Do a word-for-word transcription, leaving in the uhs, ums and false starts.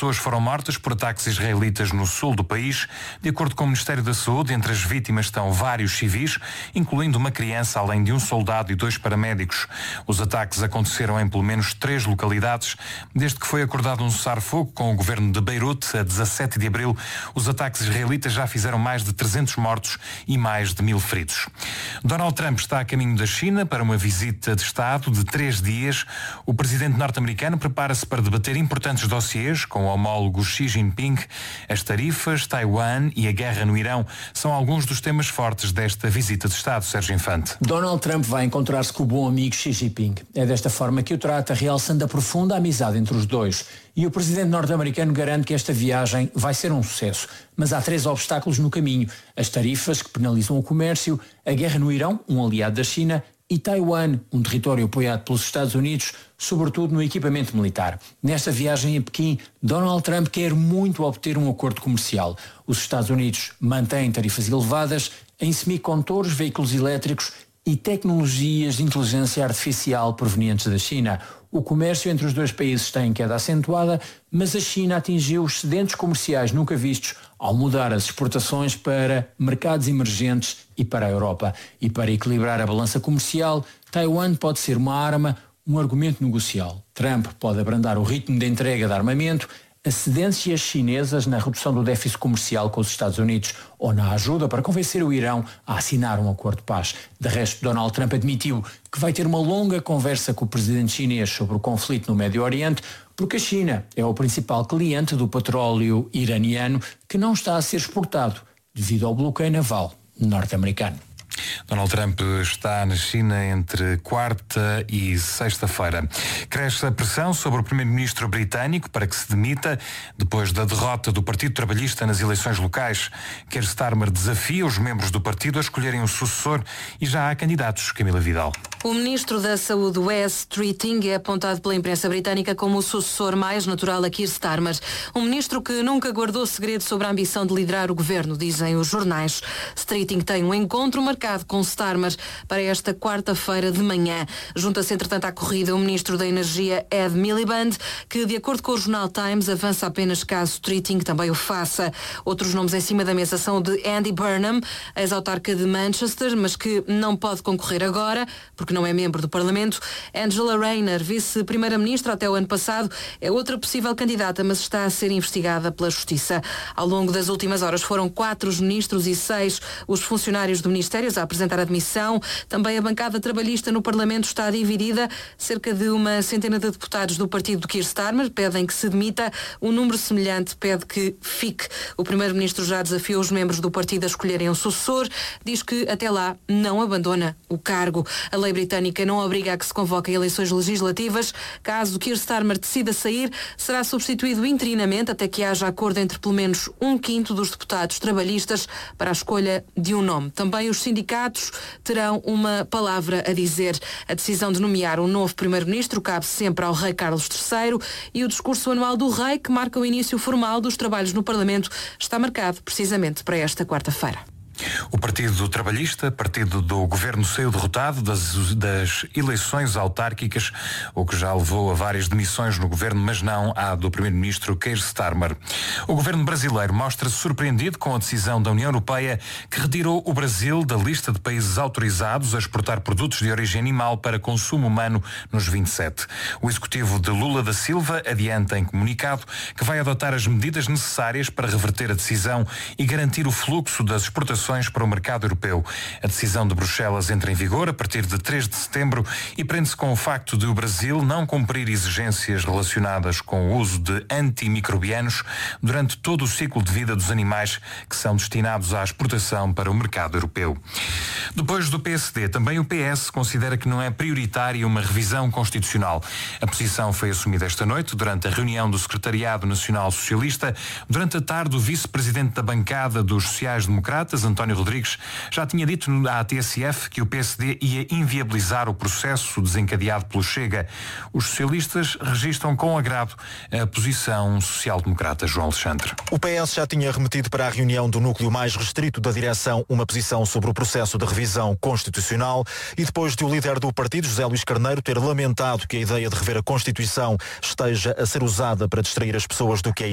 pessoas foram mortas por ataques israelitas no sul do país. De acordo com o Ministério da Saúde, entre as vítimas estão vários civis, incluindo uma criança, além de um soldado e dois paramédicos. Os ataques aconteceram em pelo menos três localidades. Desde que foi acordado um cessar-fogo com o governo de Beirute, a dezassete de abril, os ataques israelitas já fizeram mais de trezentos mortos e mais de mil feridos. Donald Trump está a caminho da China para uma visita de Estado de três dias. O presidente norte-americano prepara-se para debater importantes dossiês com o homólogo Xi Jinping. As tarifas, Taiwan e a guerra no Irão são alguns dos temas fortes desta visita de Estado, Sérgio Infante. Donald Trump vai encontrar-se com o bom amigo Xi Jinping. É desta forma que o trata, realçando a profunda amizade entre os dois. E o presidente norte-americano garante que esta viagem vai ser um sucesso. Mas há três obstáculos no caminho. As tarifas, que penalizam o comércio, a guerra no Irão, um aliado da China, e Taiwan, um território apoiado pelos Estados Unidos, sobretudo no equipamento militar. Nesta viagem a Pequim, Donald Trump quer muito obter um acordo comercial. Os Estados Unidos mantêm tarifas elevadas em semicondutores, veículos elétricos e tecnologias de inteligência artificial provenientes da China. O comércio entre os dois países está em queda acentuada, mas a China atingiu excedentes comerciais nunca vistos ao mudar as exportações para mercados emergentes e para a Europa. E para equilibrar a balança comercial, Taiwan pode ser uma arma, um argumento negocial. Trump pode abrandar o ritmo de entrega de armamento, as cedências chinesas na redução do déficit comercial com os Estados Unidos ou na ajuda para convencer o Irão a assinar um acordo de paz. De resto, Donald Trump admitiu que vai ter uma longa conversa com o presidente chinês sobre o conflito no Médio Oriente, porque a China é o principal cliente do petróleo iraniano que não está a ser exportado devido ao bloqueio naval norte-americano. Donald Trump está na China entre quarta e sexta-feira. Cresce a pressão sobre o primeiro-ministro britânico para que se demita depois da derrota do Partido Trabalhista nas eleições locais. Keir Starmer desafia os membros do partido a escolherem um sucessor e já há candidatos. Camila Vidal. O ministro da Saúde, Wes Streeting, é apontado pela imprensa britânica como o sucessor mais natural a Keir Starmer. Um ministro que nunca guardou segredo sobre a ambição de liderar o governo, dizem os jornais. Streeting tem um encontro marcado com Starmer para esta quarta-feira de manhã. Junta-se, entretanto, à corrida o ministro da Energia, Ed Miliband, que, de acordo com o jornal Times, avança apenas caso Streeting também o faça. Outros nomes em cima da mesa são o de Andy Burnham, ex-autarca de Manchester, mas que não pode concorrer agora, porque não é membro do Parlamento. Angela Rayner, vice-primeira-ministra até o ano passado, é outra possível candidata, mas está a ser investigada pela Justiça. Ao longo das últimas horas foram quatro os ministros e seis os funcionários do Ministério a apresentar admissão. Também a bancada trabalhista no Parlamento está dividida. Cerca de uma centena de deputados do partido de Keir Starmer pedem que se demita. Um número semelhante pede que fique. O primeiro-ministro já desafiou os membros do partido a escolherem um sucessor. Diz que até lá não abandona o cargo. A lei britânica não obriga a que se convoquem eleições legislativas. Caso Keir Starmer decida sair, será substituído interinamente até que haja acordo entre pelo menos um quinto dos deputados trabalhistas para a escolha de um nome. Também os sindicatos terão uma palavra a dizer. A decisão de nomear um novo primeiro-ministro cabe sempre ao rei Carlos terceiro e o discurso anual do rei, que marca o início formal dos trabalhos no Parlamento, está marcado precisamente para esta quarta-feira. O Partido Trabalhista, partido do governo, saiu derrotado das, das eleições autárquicas, o que já levou a várias demissões no governo, mas não à do primeiro-ministro Keir Starmer. O governo brasileiro mostra-se surpreendido com a decisão da União Europeia que retirou o Brasil da lista de países autorizados a exportar produtos de origem animal para consumo humano nos vinte e sete. O executivo de Lula da Silva adianta em comunicado que vai adotar as medidas necessárias para reverter a decisão e garantir o fluxo das exportações para o mercado europeu. A decisão de Bruxelas entra em vigor a partir de três de setembro e prende-se com o facto de o Brasil não cumprir exigências relacionadas com o uso de antimicrobianos durante todo o ciclo de vida dos animais que são destinados à exportação para o mercado europeu. Depois do P S D, também o P S considera que não é prioritária uma revisão constitucional. A posição foi assumida esta noite durante a reunião do Secretariado Nacional Socialista. Durante a tarde, o vice-presidente da bancada dos sociais-democratas, António Rodrigues, já tinha dito à T S F que o P S D ia inviabilizar o processo desencadeado pelo Chega. Os socialistas registram com agrado a posição social-democrata. João Alexandre. O P S já tinha remetido para a reunião do núcleo mais restrito da direção uma posição sobre o processo de revisão constitucional e depois de o líder do partido, José Luís Carneiro, ter lamentado que a ideia de rever a Constituição esteja a ser usada para distrair as pessoas do que é